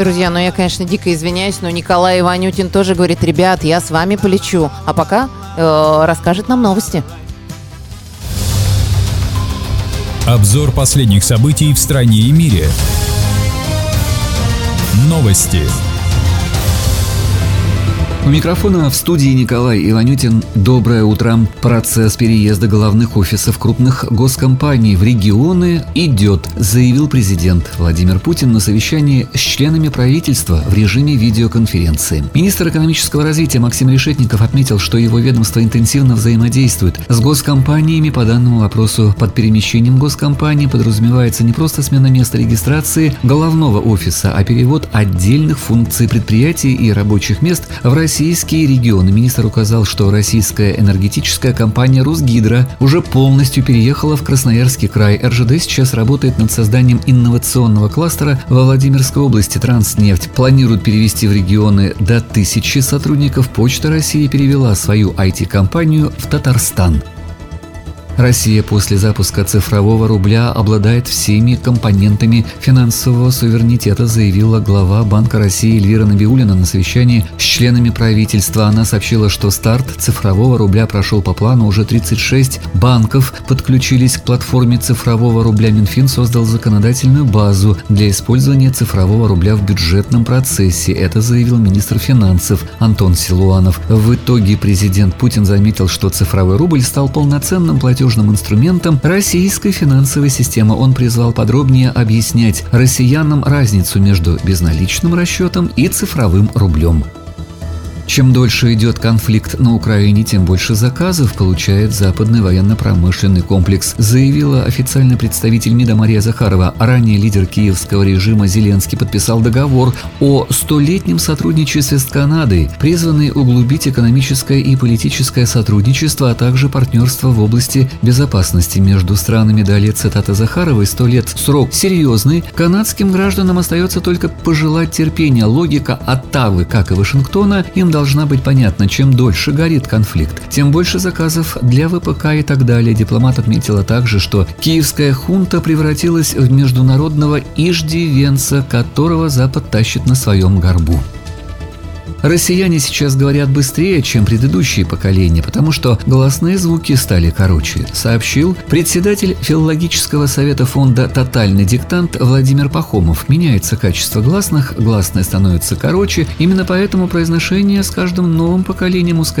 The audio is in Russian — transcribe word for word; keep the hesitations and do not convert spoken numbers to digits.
Друзья, ну я, конечно, дико извиняюсь, но Николай Иванютин тоже говорит: ребят, я с вами полечу. А пока э, расскажет нам новости. Обзор последних событий в стране и мире. Новости. У микрофона в студии Николай Иванютин. Доброе утро. Процесс переезда головных офисов крупных госкомпаний в регионы идет, заявил президент Владимир Путин на совещании с членами правительства в режиме видеоконференции. Министр экономического развития Максим Решетников отметил, что его ведомство интенсивно взаимодействует с госкомпаниями по данному вопросу. Под перемещением госкомпаний подразумевается не просто смена места регистрации головного офиса, а перевод отдельных функций предприятий и рабочих мест в России. Российские регионы. Министр указал, что российская энергетическая компания «Русгидро» уже полностью переехала в Красноярский край. эр жэ дэ сейчас работает над созданием инновационного кластера во Владимирской области. Транснефть планирует перевести в регионы до тысячи сотрудников. Почта России перевела свою ай ти-компанию в Татарстан. Россия после запуска цифрового рубля обладает всеми компонентами финансового суверенитета, заявила глава Банка России Эльвира Набиуллина на совещании с членами правительства. Она сообщила, что старт цифрового рубля прошел по плану. Уже тридцать шесть банков подключились к платформе цифрового рубля. Минфин создал законодательную базу для использования цифрового рубля в бюджетном процессе. Это заявил министр финансов Антон Силуанов. В итоге президент Путин заметил, что цифровой рубль стал полноценным платежным инструментом российской финансовой системы. Он призвал подробнее объяснять россиянам разницу между безналичным расчетом и цифровым рублем. Чем дольше идет конфликт на Украине, тем больше заказов получает западный военно-промышленный комплекс, заявила официальный представитель МИДа Мария Захарова. Ранее лидер киевского режима Зеленский подписал договор о столетнем сотрудничестве с Канадой, призванный углубить экономическое и политическое сотрудничество, а также партнерство в области безопасности между странами. Далее цитата Захаровой: «Сто лет – срок серьезный. Канадским гражданам остается только пожелать терпения. Логика Оттавы, как и Вашингтона, им должна должна быть понятна. Чем дольше горит конфликт, тем больше заказов для вэ пэ ка и так далее». Дипломат отметила также, что киевская хунта превратилась в международного иждивенца, которого Запад тащит на своем горбу. Россияне сейчас говорят быстрее, чем предыдущие поколения, потому что голосные звуки стали короче, сообщил председатель филологического совета фонда «Тотальный диктант» Владимир Пахомов. Меняется качество гласных, гласные становятся короче, именно поэтому произношение с каждым новым поколением ускоряется.